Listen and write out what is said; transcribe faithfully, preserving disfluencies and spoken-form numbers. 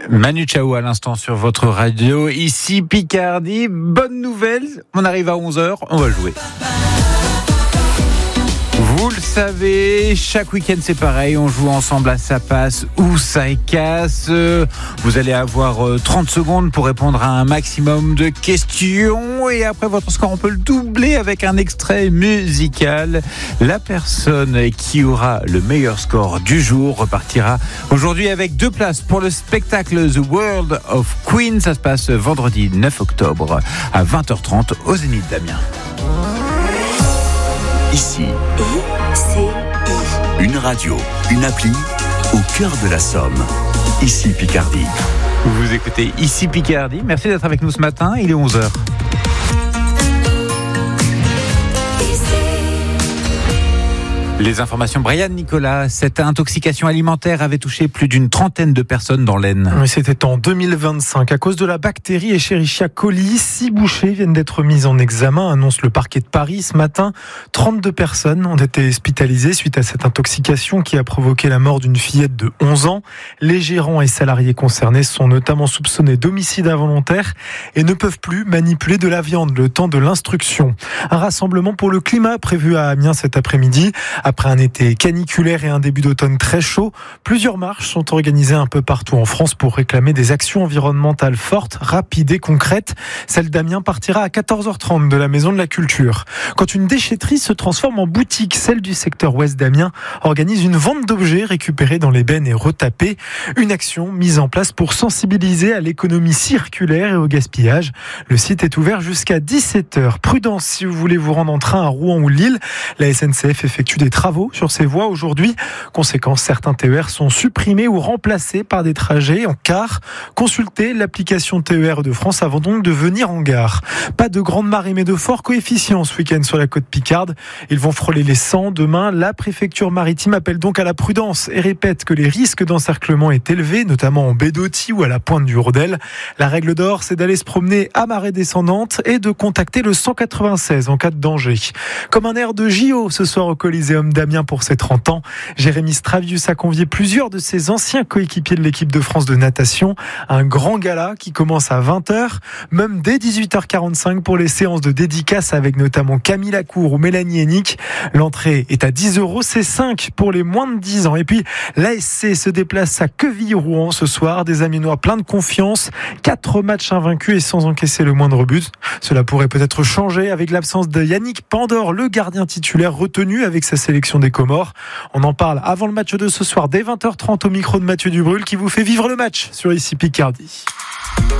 Manu Chao à l'instant sur votre radio, ici Picardie. Bonne nouvelle, on arrive à onze heures, on va jouer. Vous le savez, chaque week-end c'est pareil, on joue ensemble à ça passe ou ça casse. Vous allez avoir trente secondes pour répondre à un maximum de questions et après votre score on peut le doubler avec un extrait musical. La personne qui aura le meilleur score du jour repartira aujourd'hui avec deux places pour le spectacle The World of Queen. Ça se passe vendredi neuf octobre à vingt heures trente au Zénith d'Amiens. Ici, I C I. Une radio, une appli au cœur de la Somme. Ici Picardie. Vous écoutez Ici Picardie. Merci d'être avec nous ce matin. Il est onze heures. Les informations, Brian Nicolas. Cette intoxication alimentaire avait touché plus d'une trentaine de personnes dans l'Aisne. Oui, c'était en deux mille vingt-cinq. À cause de la bactérie Escherichia coli, six bouchers viennent d'être mis en examen, annonce le parquet de Paris. Ce matin, trente-deux personnes ont été hospitalisées suite à cette intoxication qui a provoqué la mort d'une fillette de onze ans. Les gérants et salariés concernés sont notamment soupçonnés d'homicide involontaire et ne peuvent plus manipuler de la viande le temps de l'instruction. Un rassemblement pour le climat prévu à Amiens cet après-midi. Après un été caniculaire et un début d'automne très chaud, plusieurs marches sont organisées un peu partout en France pour réclamer des actions environnementales fortes, rapides et concrètes. Celle d'Amiens partira à quatorze heures trente de la Maison de la Culture. Quand une déchetterie se transforme en boutique, celle du secteur ouest d'Amiens organise une vente d'objets récupérés dans les bennes et retapés. Une action mise en place pour sensibiliser à l'économie circulaire et au gaspillage. Le site est ouvert jusqu'à dix-sept heures. Prudence si vous voulez vous rendre en train à Rouen ou Lille. La S N C F effectue des travaux sur ces voies aujourd'hui. Conséquence, certains T E R sont supprimés ou remplacés par des trajets en car. Consultez l'application T E R de France avant donc de venir en gare. Pas de grande marée mais de forts coefficients ce week-end sur la côte Picarde. Ils vont frôler les cent demain. La préfecture maritime appelle donc à la prudence et répète que les risques d'encerclement est élevé, notamment en baie d'Authie ou à la pointe du Hourdel. La règle d'or, c'est d'aller se promener à marée descendante et de contacter le cent quatre-vingt-seize en cas de danger. Comme un air de J O ce soir au Coliseum d'Amiens pour ses trente ans. Jérémy Stravius a convié plusieurs de ses anciens coéquipiers de l'équipe de France de natation. Un grand gala qui commence à vingt heures, même dès dix-huit heures quarante-cinq pour les séances de dédicaces avec notamment Camille Lacour ou Mélanie Hennick. L'entrée est à dix euros, c'est cinq pour les moins de dix ans. Et puis, l'A S C se déplace à Quevilly-Rouen ce soir. Des Amiénois pleins de confiance. Quatre matchs invaincus et sans encaisser le moindre but. Cela pourrait peut-être changer avec l'absence de Yannick Pandor, le gardien titulaire retenu avec sa sélection des Comores. On en parle avant le match de ce soir dès vingt heures trente au micro de Mathieu Dubrul qui vous fait vivre le match sur Ici Picardie.